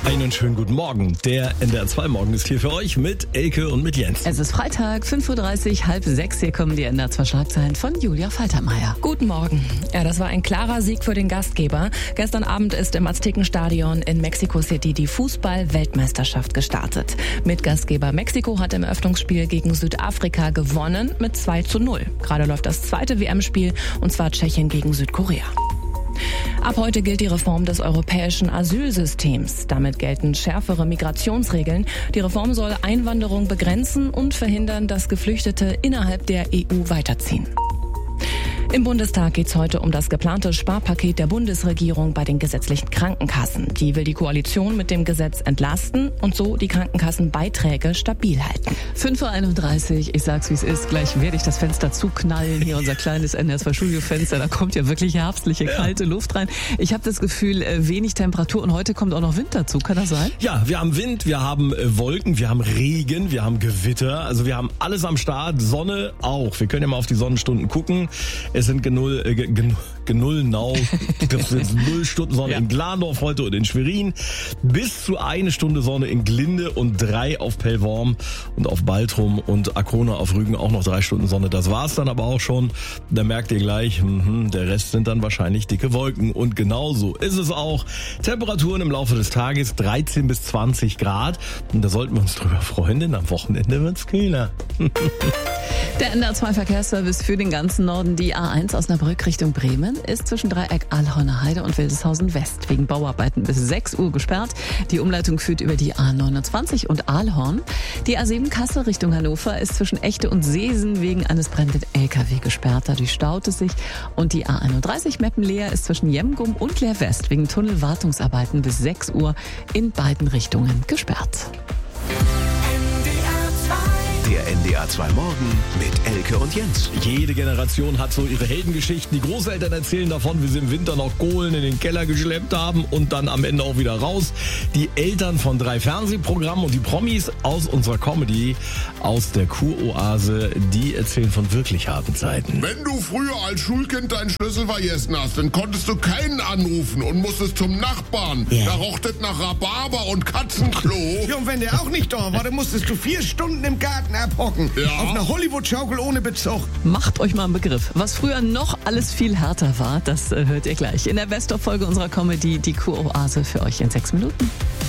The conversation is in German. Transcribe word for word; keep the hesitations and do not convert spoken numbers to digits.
Einen schönen guten Morgen. Der N D R zwei Morgen ist hier für euch mit Elke und mit Jens. Es ist Freitag, fünf Uhr dreißig, halb sechs. Hier kommen die N D R zwei Schlagzeilen von Julia Faltermeier. Guten Morgen. Ja, das war ein klarer Sieg für den Gastgeber. Gestern Abend ist im Aztekenstadion in Mexico City die Fußball-Weltmeisterschaft gestartet. Mitgastgeber Mexiko hat im Eröffnungsspiel gegen Südafrika gewonnen mit zwei zu null. Gerade läuft das zweite W M-Spiel, und zwar Tschechien gegen Südkorea. Ab heute gilt die Reform des europäischen Asylsystems. Damit gelten schärfere Migrationsregeln. Die Reform soll Einwanderung begrenzen und verhindern, dass Geflüchtete innerhalb der E U weiterziehen. Im Bundestag geht es heute um das geplante Sparpaket der Bundesregierung bei den gesetzlichen Krankenkassen. Die will die Koalition mit dem Gesetz entlasten und so die Krankenkassenbeiträge stabil halten. fünf Uhr einunddreißig, ich sag's wie es ist, gleich werde ich das Fenster zuknallen. Hier unser kleines N D R zwei Studiofenster, da kommt ja wirklich herbstliche, kalte Luft rein. Ich habe das Gefühl, wenig Temperatur und heute kommt auch noch Wind dazu, kann das sein? Ja, wir haben Wind, wir haben Wolken, wir haben Regen, wir haben Gewitter, also wir haben alles am Start, Sonne auch. Wir können ja mal auf die Sonnenstunden gucken. Es sind genull, äh, gen, genullnau, das sind null Stunden Sonne ja. in Glandorf heute und in Schwerin, bis zu eine Stunde Sonne in Glinde und drei auf Pellworm und auf Baltrum und Arkona auf Rügen auch noch drei Stunden Sonne. Das war's dann aber auch schon. Da merkt ihr gleich, mh, der Rest sind dann wahrscheinlich dicke Wolken und genauso ist es auch. Temperaturen im Laufe des Tages dreizehn bis zwanzig Grad und da sollten wir uns drüber freuen, denn am Wochenende wird's kühler. Der N D R zwei Verkehrsservice für den ganzen Norden. Die A eins Osnabrück Richtung Bremen ist zwischen Dreieck Aalhorner Heide und Wildeshausen West wegen Bauarbeiten bis sechs Uhr gesperrt. Die Umleitung führt über die A neunundzwanzig und Aalhorn. Die A sieben Kassel Richtung Hannover ist zwischen Echte und Seesen wegen eines brennenden L K W gesperrt. Dadurch staut es sich. Und die A einunddreißig Meppen-Leer ist zwischen Jemgum und Leer West wegen Tunnelwartungsarbeiten bis sechs Uhr in beiden Richtungen gesperrt. Der N D R zwei Morgen mit Elke und Jens. Jede Generation hat so ihre Heldengeschichten. Die Großeltern erzählen davon, wie sie im Winter noch Kohlen in den Keller geschleppt haben und dann am Ende auch wieder raus. Die Eltern von drei Fernsehprogrammen und die Promis aus unserer Comedy, aus der Kuroase, die erzählen von wirklich harten Zeiten. Wenn du früher als Schulkind deinen Schlüssel vergessen hast, dann konntest du keinen anrufen und musstest zum Nachbarn. Yeah. Da roch das nach Rhabarber und Katzenklo. Ja, und wenn der auch nicht da war, dann musstest du vier Stunden im Garten abhocken. Ja. Auf einer Hollywood-Schaukel ohne Bezug. Macht euch mal einen Begriff. Was früher noch alles viel härter war, das äh, hört ihr gleich in der Best-of-Folge unserer Comedy, die Kuroase, für euch in sechs Minuten.